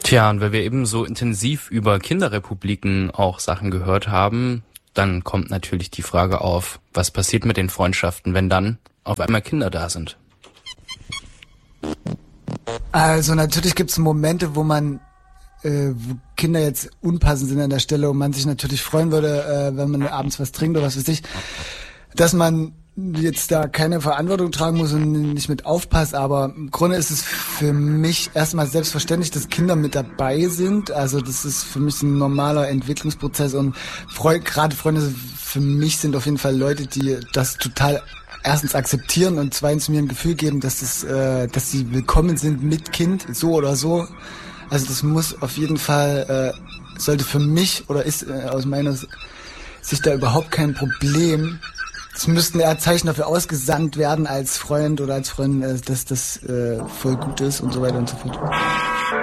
Tja, und weil wir eben so intensiv über Kinderrepubliken auch Sachen gehört haben, dann kommt natürlich die Frage auf, was passiert mit den Freundschaften, wenn dann auf einmal Kinder da sind? Also natürlich gibt es Momente, wo Kinder jetzt unpassend sind an der Stelle und man sich natürlich freuen würde, wenn man abends was trinkt oder was weiß ich, dass man jetzt da keine Verantwortung tragen muss und nicht mit aufpasst, aber im Grunde ist es für mich erstmal selbstverständlich, dass Kinder mit dabei sind. Also das ist für mich ein normaler Entwicklungsprozess und gerade Freunde für mich sind auf jeden Fall Leute, die das total erstens akzeptieren und zweitens mir ein Gefühl geben, dass sie willkommen sind mit Kind, so oder so. Also das muss auf jeden Fall, sollte für mich oder ist aus meiner Sicht da überhaupt kein Problem. Es müssten eher Zeichen dafür ausgesandt werden als Freund oder als Freundin, dass das voll gut ist und so weiter und so fort.